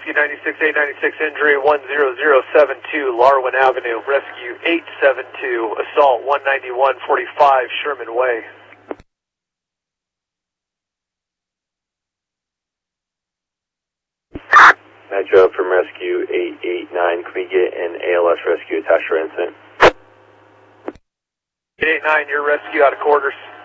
Rescue 96, 896, injury 10072, Larwin Avenue. Rescue 872, assault 19145, Sherman Way. Metro from Rescue 889, can we get an ALS rescue attached to our incident? 889, your rescue out of quarters.